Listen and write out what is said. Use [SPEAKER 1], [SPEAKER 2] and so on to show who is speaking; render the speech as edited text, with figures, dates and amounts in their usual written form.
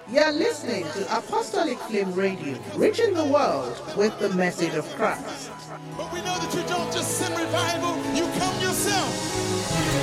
[SPEAKER 1] You're listening to Apostolic Flame Radio, reaching the world with the message of Christ.